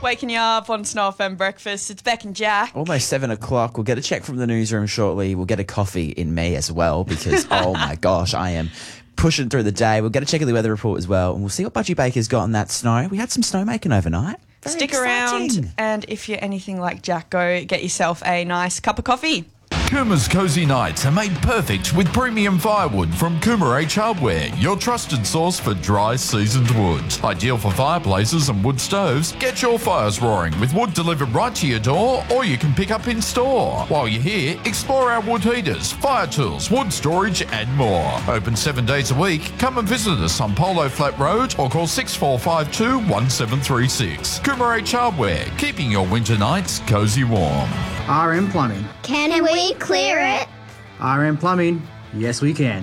Waking you up on Snow FM breakfast. It's Beck and Jack. Almost 7 o'clock. We'll get a check from the newsroom shortly. We'll get a coffee in me as well because, oh my gosh, I am pushing through the day. We'll get a check of the weather report as well. And we'll see what Budgie Baker's got on that snow. We had some snow making overnight. Very Stick exciting. around, and if you're anything like Jack, go get yourself a nice cup of coffee. Coomer's Cozy Nights are made perfect with premium firewood from Coomer H Hardware, your trusted source for dry, seasoned wood. Ideal for fireplaces and wood stoves, get your fires roaring with wood delivered right to your door, or you can pick up in store. While you're here, explore our wood heaters, fire tools, wood storage and more. Open 7 days a week. Come and visit us on Polo Flat Road or call 6452 1736. Coomer H Hardware, keeping your winter nights cozy warm. RM Plumbing. Can we clear it? RM Plumbing. Yes, we can.